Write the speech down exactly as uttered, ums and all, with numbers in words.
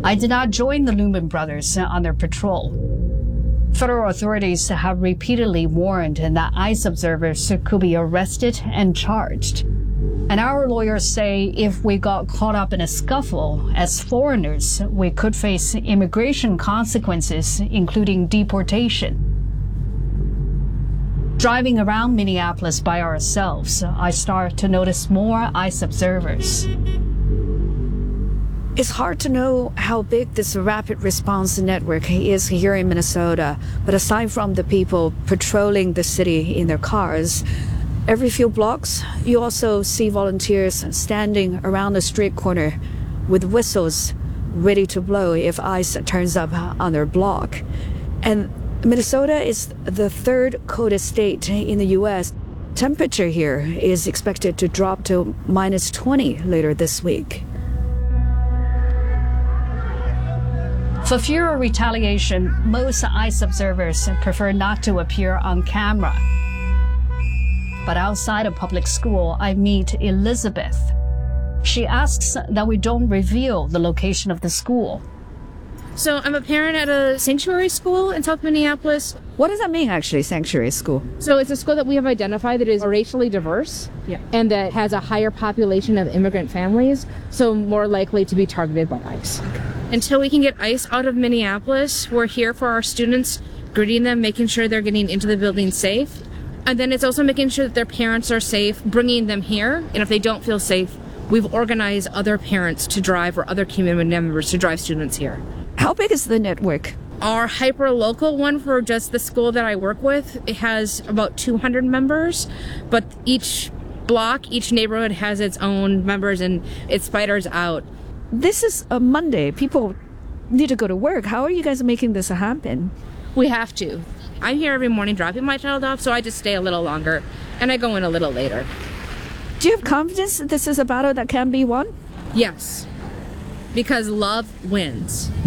I did not join the Lumen brothers on their patrol. Federal authorities have repeatedly warned that ICE observers could be arrested and charged. And our lawyers say if we got caught up in a scuffle as foreigners, we could face immigration consequences, including deportation. Driving around Minneapolis by ourselves, I start to notice more ICE observers. It's hard to know how big this rapid response network is here in Minnesota, but aside from the people patrolling the city in their cars, every few blocks you also see volunteers standing around the street corner with whistles ready to blow if ICE turns up on their block. And Minnesota is the third coldest state in the U S. Temperature here is expected to drop to minus twenty later this week. For fear of retaliation, most ICE observers prefer not to appear on camera. But outside a public school, I meet Elizabeth. She asks that we don't reveal the location of the school. So I'm a parent at a sanctuary school in South Minneapolis. What does that mean, actually, sanctuary school? So it's a school that we have identified that is racially diverse, yeah, and that has a higher population of immigrant families, so more likely to be targeted by ICE. Until we can get ICE out of Minneapolis, we're here for our students, greeting them, making sure they're getting into the building safe. And then it's also making sure that their parents are safe, bringing them here. And if they don't feel safe, we've organized other parents to drive or other community members to drive students here. How big is the network? Our hyper-local one for just the school that I work with, it has about two hundred members, but each block, each neighborhood has its own members and it spiders out. This is a Monday. People need to go to work. How are you guys making this happen? We have to. I'm here every morning dropping my child off, so I just stay a little longer, and I go in a little later. Do you have confidence that this is a battle that can be won? Yes, because love wins.